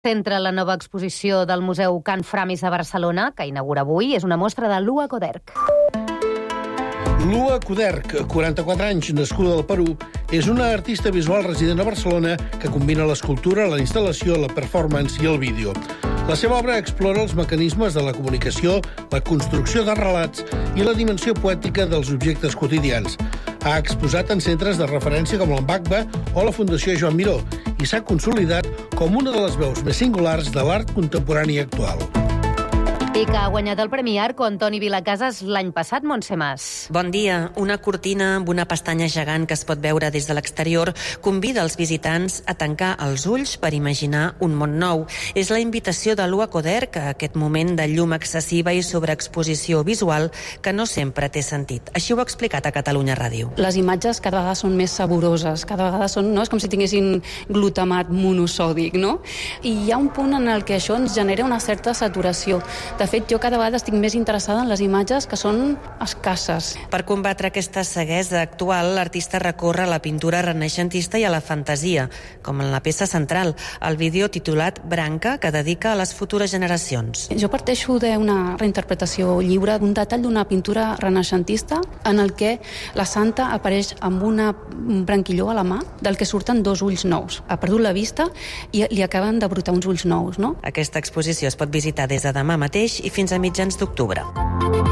Centra la nova exposició del Museu Can Framis de Barcelona, que inaugura avui, és una mostra de Lua Coderch. Lua Coderch, 44 anys, nascuda al Perú, és una artista visual resident a Barcelona que combina l'escultura, la instal·lació, la performance i el vídeo. La seva obra explora els mecanismes de la comunicació, la construcció de relats i la dimensió poètica dels objectes quotidians. Ha exposat en centres de referència com el MACBA o la Fundació Joan Miró i s'ha consolidat com una de les veus més singulars de l'art contemporani actual. I que ha guanyat el Premi Arco Antoni Vilacases l'any passat, Montse Mas. Bon dia. Una cortina amb una pestanya gegant que es pot veure des de l'exterior convida els visitants a tancar els ulls per imaginar un món nou. És la invitació de Lua Coderch a aquest moment de llum excessiva i sobreexposició visual que no sempre té sentit. Així ho ha explicat a Catalunya Ràdio. Les imatges cada vegada són més saboroses, cada vegada són, no? És com si tinguessin glutamat monosòdic, no? I hi ha un punt en el que això ens genera una certa saturació. De fet, jo cada vegada estic més interessada en les imatges que són escasses. Per combatre aquesta ceguesa actual, l'artista recorre a la pintura renaixentista i a la fantasia, com en la peça central, el vídeo titulat Branca, que dedica a les futures generacions. Jo parteixo d'una reinterpretació lliure d'un detall d'una pintura renaixentista en el que la santa apareix amb un branquilló a la mà del que surten dos ulls nous. Ha perdut la vista i li acaben de brotar uns ulls nous, no? Aquesta exposició es pot visitar des de demà mateix i fins a mitjans d'octubre.